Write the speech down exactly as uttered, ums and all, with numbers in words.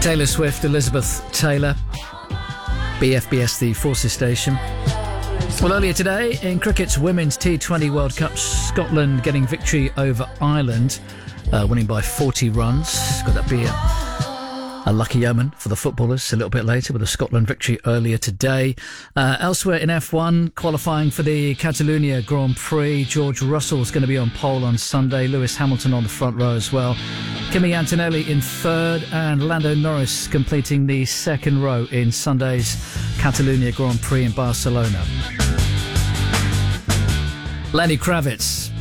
Taylor Swift, Elizabeth Taylor, B F B S, the Forces station. Well, earlier today, in cricket's Women's T twenty World Cup, Scotland getting victory over Ireland, uh, winning by forty runs. Got that be a, a lucky omen for the footballers a little bit later with a Scotland victory earlier today. Uh, elsewhere in F one, qualifying for the Catalonia Grand Prix, George Russell's going to be on pole on Sunday, Lewis Hamilton on the front row as well. Kimi Antonelli in third, and Lando Norris completing the second row in Sunday's Catalonia Grand Prix in Barcelona. Lenny Kravitz